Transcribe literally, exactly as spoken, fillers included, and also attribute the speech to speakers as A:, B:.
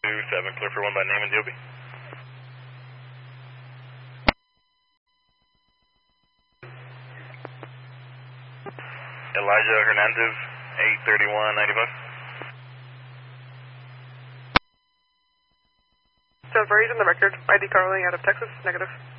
A: two seven, clear for one by name and D O B. Elijah Hernandez, eight thirty-one ninety-five.
B: So far, he's on the record. I D calling out of Texas, negative.